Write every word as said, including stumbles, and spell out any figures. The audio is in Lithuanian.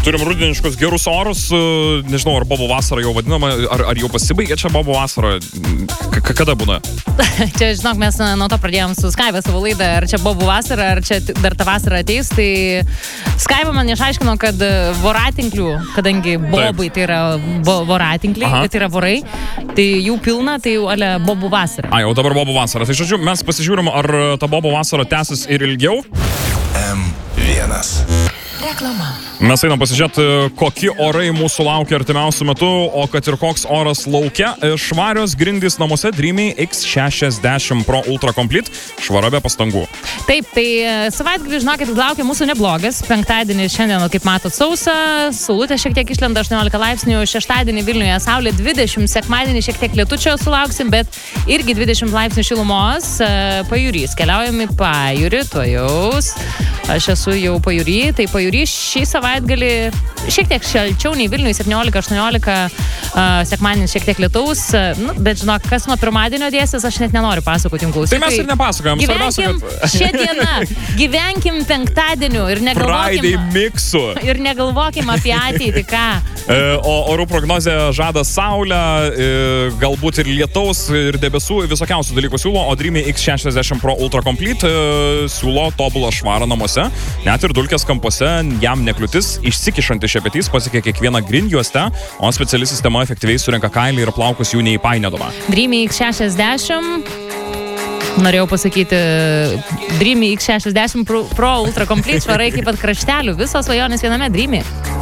Turim rudeniškus gerus orus, nežinau, ar bobo vasara jau vadinama, ar, ar jau pasibaigė čia bobo vasara, K kada būna? Čia, žinok, mes nuo to pradėjom su Skype savo laidą, ar čia bobo vasara, ar čia dar ta vasara ateis, tai Skype man išaiškino, kad voratinklių, kadangi bobai tai yra bo, voratinkliai, tai yra vorai, tai jų pilna, tai jau ale bobo vasara. A, jau dabar bobo vasara. Tai žodžiu, mes pasižiūrim, ar ta bobo vasara tęsis ir ilgiau. M vienas. Reklama. Mes einam pasižiūrėti, kokie orai mūsų laukia artimiausių metų, o kad ir koks oras laukia. Švarios grindys namuose Dreamy X šešiasdešimt Pro Ultra Complete, švara be pastangų. Taip, tai savaitgalį, žinokit, laukia mūsų neblogas. Penktadienį šiandien, kaip matot, sausa, saulutė šiek tiek išlenda aštuoniolika laipsnių, šeštadienį Vilniuje saulė dvidešimt, sekmadienį šiek tiek lietučio sulauksim, bet irgi dvidešimt laipsnių šilumos. Pajūrys, keliaujam į pajūrį, tuojaus. Aš esu jau pajūrį, tai pajūrį šį savaitgalį šiek tiek šalčiau nei Vilniuje, septyniolika aštuoniolika, uh, sekmadienį šiek tiek lietaus, uh, nu, bet žinok, kas nuo pirmadienio dėsis, aš net nenoriu pasakoti jums klausytojai. Tai mes ir nepasakojam, gyvenkim kad... šią dieną, gyvenkim penktadieniu ir negalvokim, Friday mixu. Ir negalvokim apie ateitį, ką. E, o orų prognozė žada saulę, e, galbūt ir lietaus, ir debesų, visokiausių dalykų siūlo, o Dreamy X šešiasdešimt Pro Ultra Complete e, siūlo tobulą švarą namuose, net ir dulkės kampuose, jam nekliūtis, išsikišanti šepetys pasiekė kiekvieną grindjuostę, o speciali sistema efektyviai surenka kailį ir plaukus jų neįpainiodama. Dreamy X šešiasdešimt, norėjau pasakyti, Dreamy X šešiasdešimt Pro, Pro Ultra Complete švarai kaip ant kraštelių, visos svajonės viename Dreamy.